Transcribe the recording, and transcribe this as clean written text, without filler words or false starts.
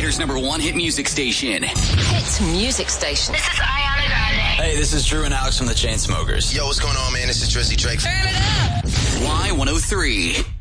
Pioneer's #1 hit music station. Hit music station. This is Ariana Grande. Hey, this is Drew and Alex from the Chainsmokers. Yo, what's going on, man? This is Drizzy Drake. Turn it up. Y103.